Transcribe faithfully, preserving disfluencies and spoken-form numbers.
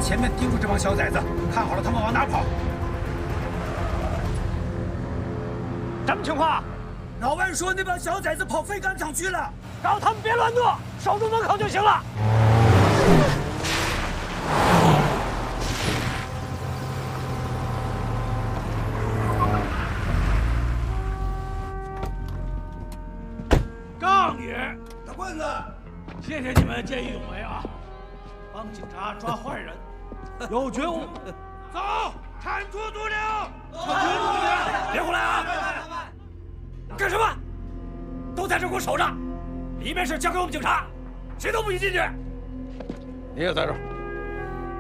前面盯住这帮小崽子，看好了他们往哪跑。 什么情况？ 老万说那帮小崽子跑废钢厂去了， 告他们别乱动，守住门口就行了。 杠爷， 大棍子， 谢谢你们见义勇为啊，帮警察抓坏人，有觉悟。走，铲除毒瘤！ 别胡来啊！干什么？都在这给我守着，里面事交给我们警察，谁都不许进去。 你也在这儿。